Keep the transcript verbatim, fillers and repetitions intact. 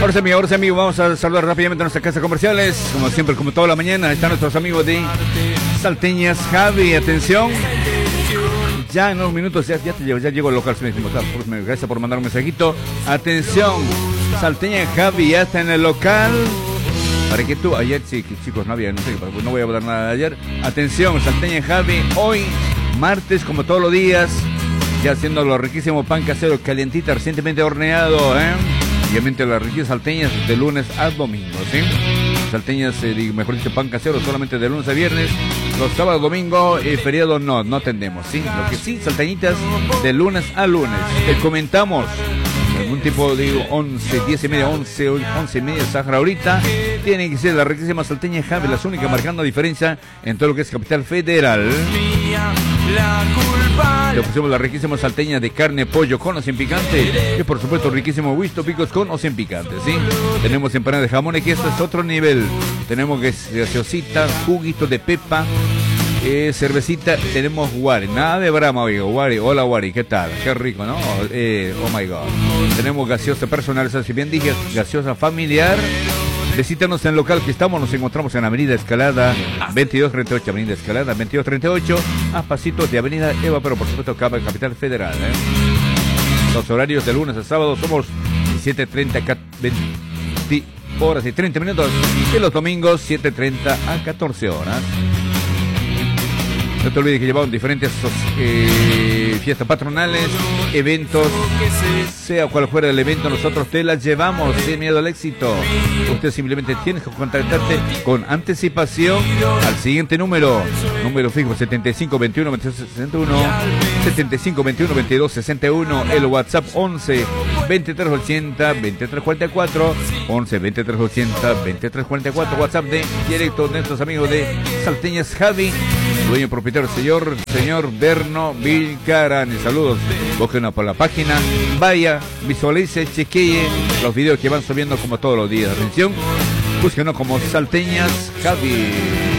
Ahora sí, amigo, ahora sí, amigo, vamos a saludar rápidamente a nuestras casas comerciales. Como siempre, como toda la mañana, están nuestros amigos de Salteñas Javi. Atención, ya en unos minutos, ya, ya te llevo, ya llego al local. Gracias por mandar un mensajito. Atención, Salteñas Javi ya está en el local. Para que tú, ayer sí, chicos, no había, no sé, no voy a hablar nada de ayer. Atención, Salteñas Javi, hoy, martes, como todos los días, ya haciendo lo riquísimo pan casero, calientita, recientemente horneado, ¿eh? Obviamente las riquísimas salteñas de lunes a domingo, ¿sí? Salteñas, eh, mejor dicho, pan casero solamente de lunes a viernes. Los sábados, domingo y feriados no, no tendemos, ¿sí? Lo que sí, salteñitas de lunes a lunes. Te comentamos, algún tipo, digo, once, diez y media, once, once y media, Sahara ahorita. Tienen que ser las riquísimas salteñas Javi, las únicas marcando diferencia en todo lo que es Capital Federal. Le ofrecemos las riquísimas salteñas de carne, pollo con o sin picante. Y por supuesto, riquísimo huisto, picos con o sin picante, ¿sí? Tenemos empanadas de jamón y queso, es otro nivel. Tenemos gaseosita, juguito de pepa, eh, cervecita. Tenemos Wari, nada de Brahma, oiga. Wari, hola Wari, ¿qué tal? Qué rico, ¿no? Eh, oh my God. Tenemos gaseosa personalizada, si bien dije, gaseosa familiar. Visítanos en el local que estamos, nos encontramos en Avenida Escalada veintidós treinta y ocho, Avenida Escalada veintidós treinta y ocho, a pasitos de Avenida Eva, pero por supuesto acá en Capital Federal, ¿eh? Los horarios de lunes a sábado somos siete treinta, veinte horas y treinta minutos, y los domingos siete treinta a catorce horas. No te olvides que llevamos diferentes eh, fiestas patronales, eventos, sea cual fuera el evento, nosotros te las llevamos sin miedo al éxito. Usted simplemente tiene que contactarte con anticipación al siguiente número, número fijo setenta y cinco veintiuno veintidós sesenta y uno, setenta y cinco veintiuno veintidós sesenta y uno, el WhatsApp once veintitrés ochenta veintitrés cuarenta y cuatro, once veintitrés ochenta veintitrés cuarenta y cuatro, WhatsApp de directo de nuestros amigos de Salteñas Javi, dueño propietario señor señor Berno Vilcarani. Saludos, búsquenos por la página, vaya, visualice, chequee los videos que van subiendo como todos los días. Atención, búsquenos como Salteñas Javi.